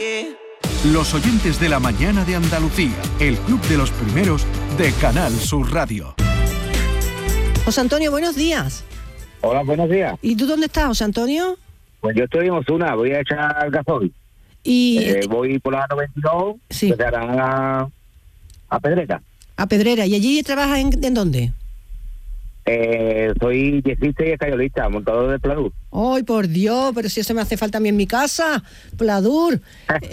Los oyentes de la mañana de Andalucía, el club de los primeros de Canal Sur Radio. José Antonio, buenos días. Hola, buenos días. ¿Y tú dónde estás, José Antonio? Pues yo estoy en Osuna, voy a echar gasoil. Y voy por la 92, sí, a Pedrera. A Pedrera. ¿Y allí trabajas en dónde? Soy yesista y escayolista, montador de Pladur. ¡Ay, por Dios! Pero si eso me hace falta a mí en mi casa, Pladur.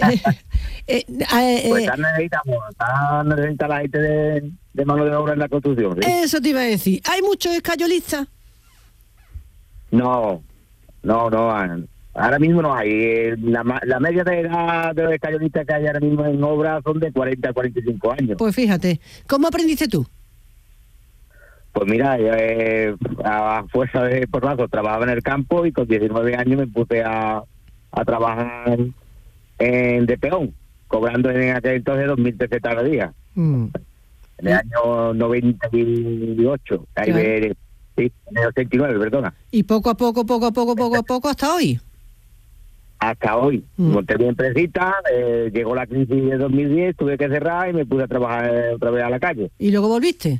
Pues necesita la gente de mano de obra en la construcción, ¿sí? Eso te iba a decir. ¿Hay muchos escayolistas? No. Ahora mismo no hay. La media de los escayolistas que hay ahora mismo en obra son de 40 a 45 años. Pues fíjate. ¿Cómo aprendiste tú? Pues mira, yo a fuerza de porrazo trabajaba en el campo y con 19 años me puse a trabajar de peón, cobrando en aquel entonces 2.000 pesetas al día. En el año 98, Claro. Sí, en el 89, perdona. Y poco a poco, hasta hoy. Hasta hoy. Monté mi empresita, llegó la crisis de 2010, tuve que cerrar y me puse a trabajar otra vez a la calle. ¿Y luego volviste?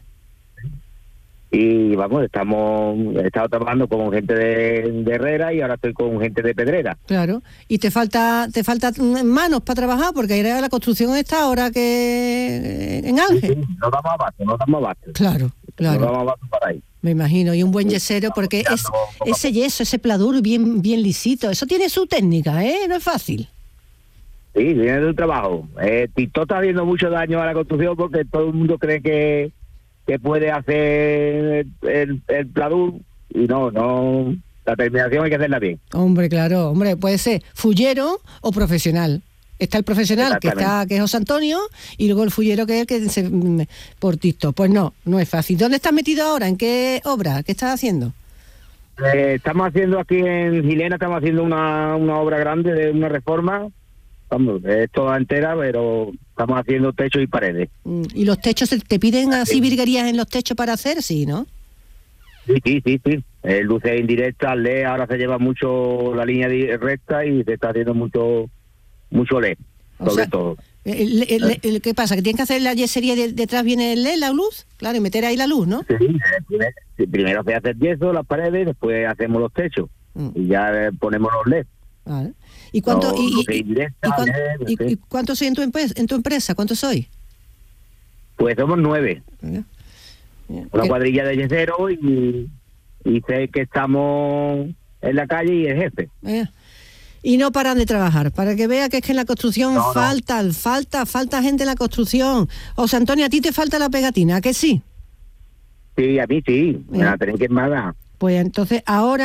Y vamos, he estado trabajando con gente de Herrera y ahora estoy con gente de Pedrera. Claro. ¿Y te falta manos para trabajar? Porque la construcción está ahora que en auge. Sí, no damos abasto. Claro. No damos abasto para ahí. Me imagino, y un buen yesero, porque ese yeso, ese pladur bien lisito, eso tiene su técnica, ¿eh? No es fácil. Sí, viene de un trabajo. TikTok está haciendo mucho daño a la construcción porque todo el mundo cree que puede hacer el pladur y no, la terminación hay que hacerla bien. Hombre, claro, puede ser fullero o profesional. Está el profesional que es José Antonio y luego el fullero que es el que por TikTok. Pues no es fácil. ¿Dónde estás metido ahora? ¿En qué obra? ¿Qué estás haciendo? Estamos haciendo aquí en Gilena, estamos haciendo una obra grande de una reforma. Vamos, es toda entera, pero estamos haciendo techos y paredes. ¿Y los techos te piden así virguerías en los techos para hacer? Sí, ¿no? Sí. Luces indirectas, LED, ahora se lleva mucho la línea recta y se está haciendo mucho LED, sobre todo. ¿Qué pasa? ¿Que tienes que hacer la yesería y detrás viene el LED, la luz? Claro, y meter ahí la luz, ¿no? Sí, primero se hace el yeso, las paredes, después hacemos los techos y ya ponemos los LED. Vale. ¿Y cuánto cuánto soy en tu empresa? ¿Cuántos soy? Pues somos 9. Una cuadrilla de yeseros y sé que estamos en la calle y el jefe. Y no paran de trabajar, para que vea que es que en la construcción falta gente en la construcción. José Antonio, ¿a ti te falta la pegatina? ¿A que sí? Sí, a mí sí, me la tienen que mandar. Pues entonces ahora